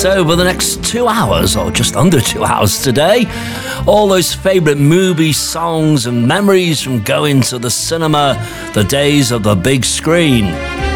over the next 2 hours, or just under 2 hours today. All those favourite movie songs and memories from going to the cinema, the days of the big screen.